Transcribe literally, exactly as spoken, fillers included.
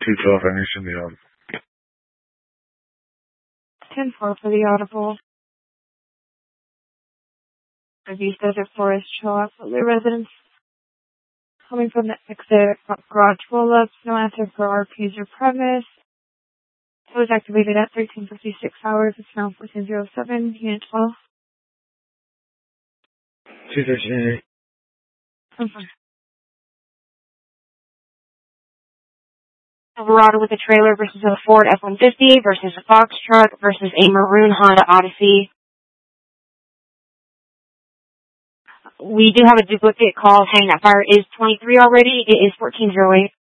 two twelve, I mentioned the audible. ten four for the audible. Reviews Desert Forest Trail Absolutely residents coming from the exit garage roll-ups. No answer for R Ps or premise. It was activated at thirteen fifty-six hours. It's now fourteen oh seven. Unit twelve. two thirteen. Okay. Silverado with a trailer versus a Ford F one fifty versus a Fox truck versus a maroon Honda Odyssey. We do have a duplicate call saying that fire is twenty-three already. It is fourteen oh eight.